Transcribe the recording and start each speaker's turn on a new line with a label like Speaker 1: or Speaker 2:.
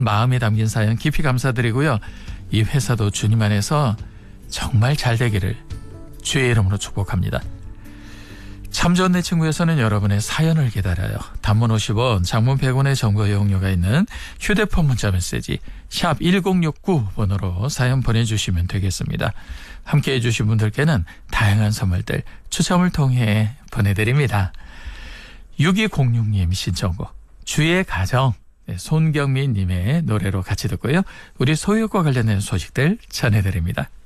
Speaker 1: 마음에 담긴 사연 깊이 감사드리고요. 이 회사도 주님 안에서 정말 잘 되기를 주의 이름으로 축복합니다. 참 좋은 내 친구에서는 여러분의 사연을 기다려요. 단문 50원, 장문 100원의 정보 이용료가 있는 휴대폰 문자 메시지 샵 1069번으로 사연 보내주시면 되겠습니다. 함께해 주신 분들께는 다양한 선물들 추첨을 통해 보내드립니다. 6206님 신청곡 주의 가정, 손경민 님의 노래로 같이 듣고요. 우리 소유과 관련된 소식들 전해드립니다.